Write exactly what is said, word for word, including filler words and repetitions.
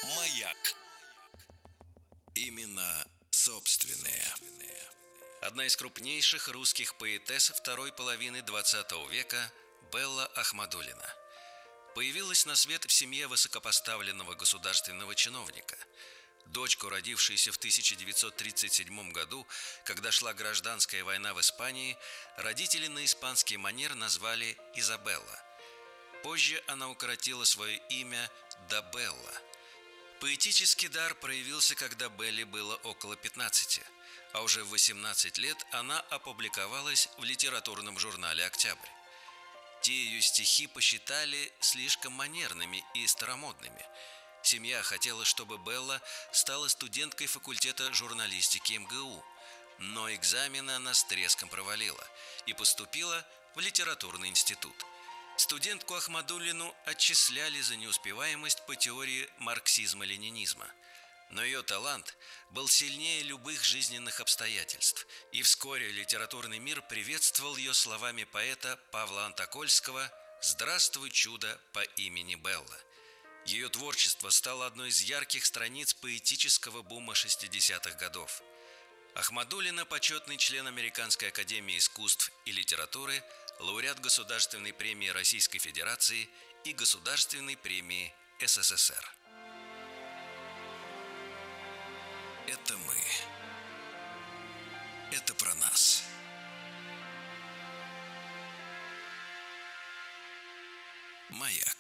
Маяк. Имена собственные. Одна из крупнейших русских поэтесс второй половины двадцатого века Белла Ахмадуллина появилась на свет в семье высокопоставленного государственного чиновника. Дочку, родившуюся в тысяча девятьсот тридцать седьмом году, когда шла гражданская война в Испании, родители на испанский манер назвали Изабелла. Позже она укоротила свое имя до Белла. Поэтический дар проявился, когда Белле было около пятнадцати, а уже в восемнадцать лет она опубликовалась в литературном журнале «Октябрь». Те ее стихи посчитали слишком манерными и старомодными. Семья хотела, чтобы Белла стала студенткой факультета журналистики эм гэ у, но экзамены она с треском провалила и поступила в литературный институт. Студентку Ахмадуллину отчисляли за неуспеваемость по теории марксизма-ленинизма. Но ее талант был сильнее любых жизненных обстоятельств, и вскоре литературный мир приветствовал ее словами поэта Павла Антокольского «Здравствуй, чудо по имени Белла». Ее творчество стало одной из ярких страниц поэтического бума шестидесятых годов. Ахмадуллина – почетный член Американской академии искусств и литературы, лауреат Государственной премии Российской Федерации и Государственной премии эс эс эс эр. Это мы. Это про нас. Маяк.